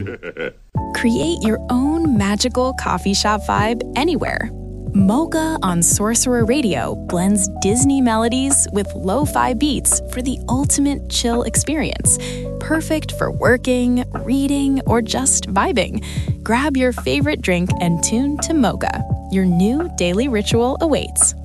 Create your own magical coffee shop vibe anywhere. Mocha on Sorcerer Radio blends Disney melodies with lo-fi beats for the ultimate chill experience. Perfect for working, reading, or just vibing. Grab your favorite drink and tune to Mocha. Your new daily ritual awaits.